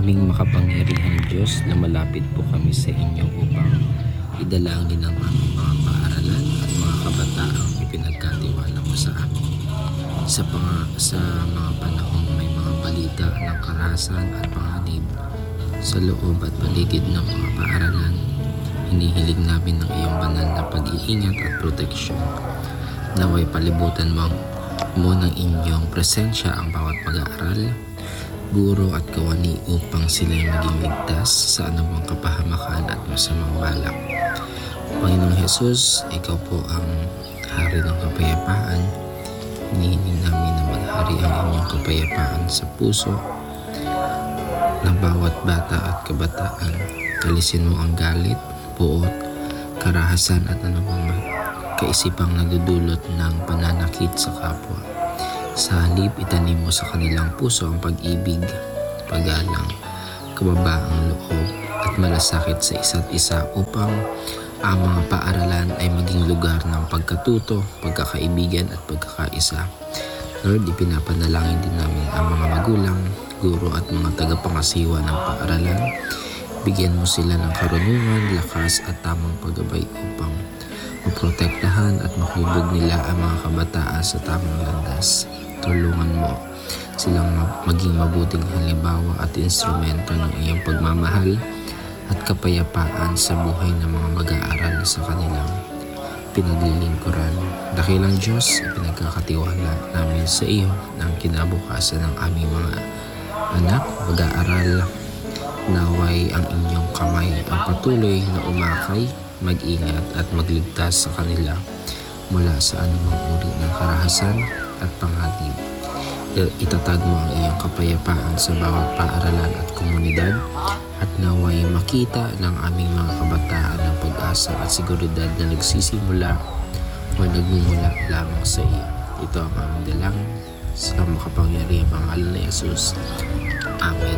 Aming makapangyarihang Diyos, lumalapit po kami sa inyo upang idalangin ang aming mga paaralan at mga kabataang ipinagkatiwala mo sa amin. Sa mga panahong may mga balita ng karahasan at panganib sa loob at paligid ng mga paaralan, hinihiling namin ng iyong banal na pag-iingat at proteksyon. Naway palibutan mo ng inyong presensya ang bawat mag-aaral, guro at kawani upang sila'y maging ligtas sa anumang kapahamakan at masamang balak. Panginoong Jesus, ikaw po ang hari ng kapayapaan. Hinihiling namin na maghari ang inyong kapayapaan sa puso ng bawat bata at kabataan. Alisin mo ang galit, puot, karahasan at anumang kaisipang nagdudulot ng pananakit sa kapwa. Sa halip, itanim mo sa kanilang puso ang pag-ibig, paggalang, kababaang loob at malasakit sa isa't isa upang ang mga paaralan ay maging lugar ng pagkatuto, pagkakaibigan at pagkakaisa. Lord, ipinapanalangin din namin ang mga magulang, guro at mga tagapangasiwa ng paaralan. Bigyan mo sila ng karunungan, lakas at tamang paggabay upang maprotektahan at mahubog nila ang mga kabataan sa tamang landas. Tulungan mo silang maging mabuting halimbawa at instrumento ng iyong pagmamahal at kapayapaan sa buhay ng mga mag-aaral sa kanilang pinaglilingkuran. Dakilang Diyos, pinagkakatiwala namin sa iyo ng kinabukasan ng aming mga anak, mag-aaral. Naway ang inyong kamay ang patuloy na umakay, mag-ingat at magligtas sa kanila mula sa anumang uri ng karahasan at panganib. Itatag mo ang iyong kapayapaan sa bawat paaralan at komunidad at naway makita ng aming mga kabataan ng pag-asa at seguridad na nagsisimula o nagmumula lamang sa iyo. Ito ang aming dalangin sa makapangyarihang pangalan ni Jesus. Amen.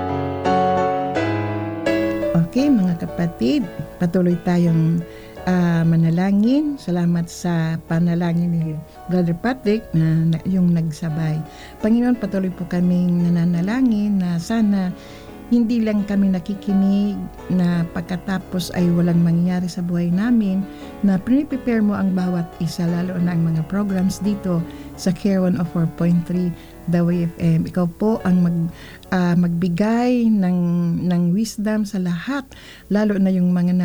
Okay, mga kapatid, patuloy tayong manalangin. Salamat sa panalangin ni Brother Patrick na yung nagsabay. Panginoon, patuloy po kaming nananalangin na sana hindi lang kami nakikinig na pagkatapos ay walang mangyayari sa buhay namin, na prepare mo ang bawat isa, lalo na ang mga programs dito sa Care 104.3 The Way FM. Ikaw po ang magbigay ng wisdom sa lahat, lalo na yung mga